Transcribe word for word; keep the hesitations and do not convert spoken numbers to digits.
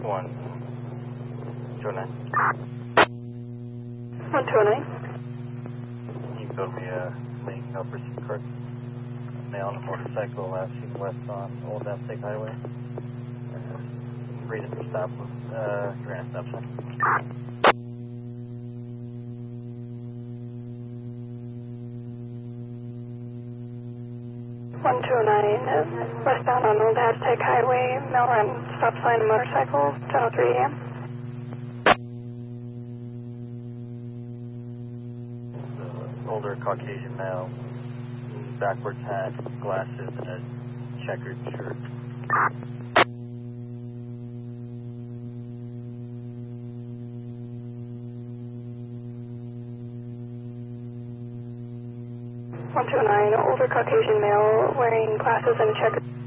One, two nine. One two nine. You can go to me a link no pursuit card. Male on a motorcycle, last seen west on Old Aztec Highway. Uh, reason for stop was uh, he ran a stop sign. One two nine is westbound on Old Aztec Highway. Male ran stop sign motorcycle. ten oh three a.m. Older Caucasian male, backwards hat, glasses, and a checkered shirt. One two nine, older Caucasian male wearing glasses and a checkered